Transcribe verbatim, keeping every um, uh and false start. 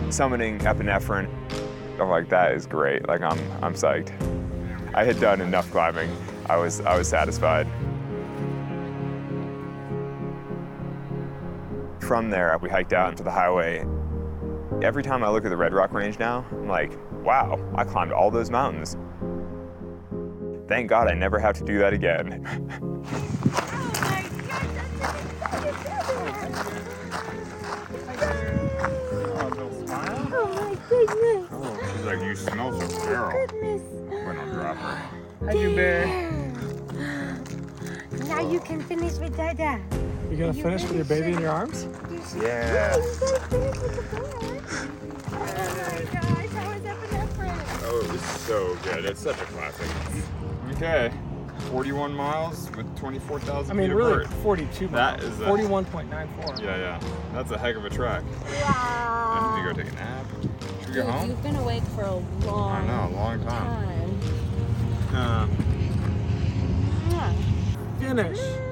Summoning epinephrine, stuff like that is great. Like I'm, I'm psyched. I had done enough climbing. I was, I was satisfied. From there, we hiked out into the highway. Every time I look at the Red Rock Range now, I'm like, wow, I climbed all those mountains. Thank God I never have to do that again. Oh, she's like, you smell so sterile. We're gonna drop her. Hi, you bear. Now you can finish with Dada. You gonna You finish with your really baby in should. your arms? You should. Yeah. You gotta finish with the boy. Oh my gosh, how was epinephrine? Oh, it was so good. It's such a classic. Okay, forty-one miles with twenty-four thousand I mean, feet really, apart. forty-two That miles. is a- forty-one point nine four. Yeah, yeah. That's a heck of a trek. Wow. I need to go take a nap. Should we go Dude, home? You've been awake for a long I know, a long time. time. Uh, Yeah. Finish.